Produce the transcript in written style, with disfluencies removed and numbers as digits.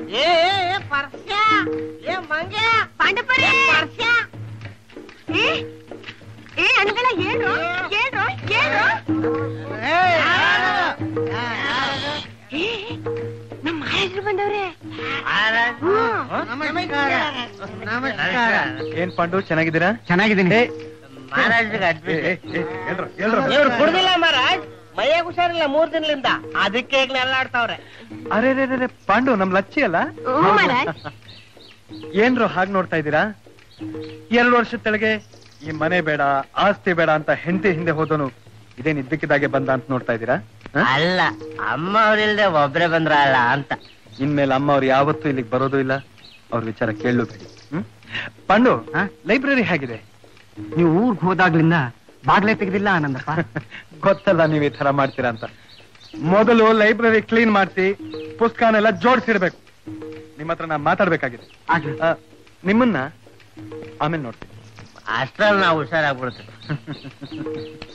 ಪರ್ಸ್ಯ ಏ ಮಂಗ್ಯ ಪಾಂಡಪರಿ ಪರ್ಸ್ಯ ಅಣ್ಣ ಏನು ಏನು ಏನು ನಮ್ಮ ಮಹಾರಾಜರು ಬಂದವ್ರೆ. ಏನ್ ಪಾಂಡು ಚೆನ್ನಾಗಿದ್ದೀರಾ? ಚೆನ್ನಾಗಿದ್ದೀನಿ. ಇವ್ರು ಕುಡ್ದಿಲ್ಲ ಮಹಾರಾಜ್, ಮೈಯಾಗ ಹುಷಾರಿಲ್ಲ 3 ದಿನದಿಂದ, ಅದಕ್ಕೆ ನೆಲ್ಲಾಡ್ತಾವ್ರೆ. ಅರೆ ರೇ ಪಾಂಡು ನಮ್ ಲಚ್ಚಿ ಅಲ್ಲ? ಏನ್ರು ಹಾಗೆ ನೋಡ್ತಾ ಇದ್ದೀರಾ? 2 ವರ್ಷದ ಕೆಳಗೆ ಈ ಮನೆ ಬೇಡ ಆಸ್ತಿ ಬೇಡ ಅಂತ ಹೆಂಡತಿ ಹಿಂದೆ ಹೋದನು ಇದೇನ್ ಇದ್ದಕ್ಕಿದ್ದಾಗೆ ಬಂದ ಅಂತ ನೋಡ್ತಾ ಇದ್ದೀರಾ? ಅಲ್ಲ, ಅಮ್ಮ ಅವ್ರಿಲ್ದೆ ಒಬ್ರೆ ಬಂದ್ರಲ್ಲ ಅಂತ. ಇನ್ಮೇಲೆ ಅಮ್ಮ ಅವ್ರು ಯಾವತ್ತೂ ಇಲ್ಲಿಗೆ ಬರೋದು ಇಲ್ಲ, ಅವ್ರ ವಿಚಾರ ಕೇಳಬೇಡಿ. ಪಾಂಡು, ಲೈಬ್ರರಿ ಹೇಗಿದೆ? ನೀವು ಊರ್ಗ್ ಹೋದಾಗ್ಲಿಂದ ಬಾಗ್ಲೇ ತೆಗೆದಿಲ್ಲ ಆನಂದಪ್ಪ. ಗೊತ್ತಲ್ಲ ನೀವ್ ಈ ತರ ಮಾಡ್ತೀರಾ ಅಂತ. ಮೊದಲು ಲೈಬ್ರರಿ ಕ್ಲೀನ್ ಮಾಡಿಸಿ ಪುಸ್ತಕನೆಲ್ಲ ಜೋಡಿಸಿರ್ಬೇಕು. ನಿಮ್ಮ ಹತ್ರ ನಾ ಮಾತಾಡ್ಬೇಕಾಗಿದೆ. ನಿಮ್ಮನ್ನ ಆಮೇಲೆ ನೋಡ್ತೀನಿ. ಅಷ್ಟ್ರಲ್ಲಿ ನಾವು ಹುಷಾರಾಗ್ಬಿಡ್ತೀವಿ.